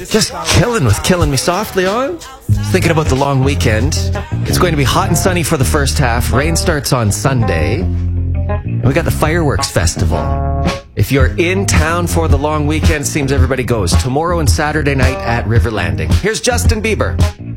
Just chilling with Killing Me Softly on. Thinking about the long weekend. It's going to be hot and sunny for the first half. Rain starts on Sunday. And we got the Fireworks Festival. If you're in town for the long weekend, seems everybody goes. Tomorrow and Saturday night at River Landing. Here's Justin Bieber.